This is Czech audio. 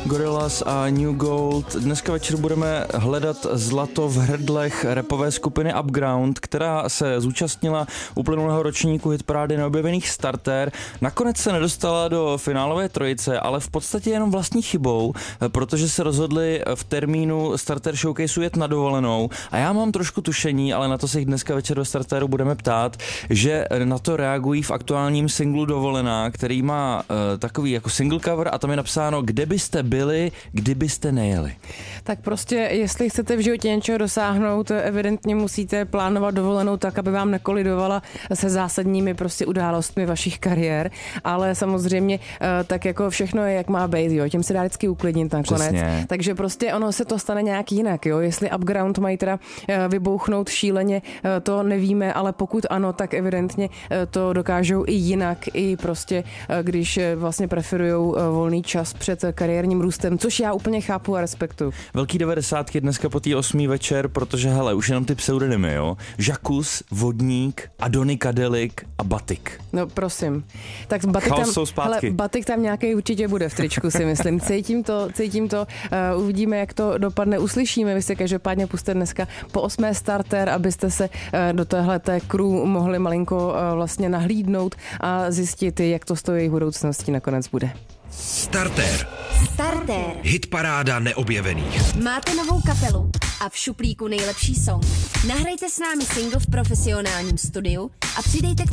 Gorillaz a New Gold. Dneska večer budeme hledat zlato v hrdlech rapové skupiny Upground, která se zúčastnila uplynulého ročníku hitparády neobjevených Starter. Nakonec se nedostala do finálové trojice, ale v podstatě jenom vlastní chybou, protože se rozhodli v termínu Starter Showcaseu jet na dovolenou. A já mám trošku tušení, ale na to se jich dneska večer do Starteru budeme ptát, že na to reagují v aktuálním singlu Dovolená, který má takový jako single cover a tam je napsáno, kde byste byli, kdybyste nejeli. Tak prostě, jestli chcete v životě něčeho dosáhnout, evidentně musíte plánovat dovolenou tak, aby vám nekolidovala se zásadními prostě událostmi vašich kariér, ale samozřejmě tak jako všechno je, jak má být, jo, tím se dá vždycky uklidnit nakonec. Přesně. Takže prostě ono se to stane nějak jinak, jo, jestli Upground mají teda vybouchnout šíleně, to nevíme, ale pokud ano, tak evidentně to dokážou i jinak, i prostě, když vlastně preferujou volný čas před kariérním růstem, což já úplně chápu a respektuju. Velký 90 dneska po té 8. večer, protože hele, už jenom ty pseudonymy, jo. Žakus, Vodník, Adony Kadelik a Batik. No prosím. Tak Batik Chaos tam, jsou zpátky. hele, Batik tam nějaký určitě bude v tričku, si myslím. Cítím to, uvidíme, jak to dopadne, uslyšíme. Vy se každopádně puste dneska po 8. Starter, abyste se do téhleté crew mohli malinko vlastně nahlídnout a zjistit, jak to s tou jejich budoucností nakonec bude. Starter. Hitparáda neobjevených. Máte novou kapelu a v šuplíku nejlepší song. Nahrajte s námi single v profesionálním studiu a přidejte k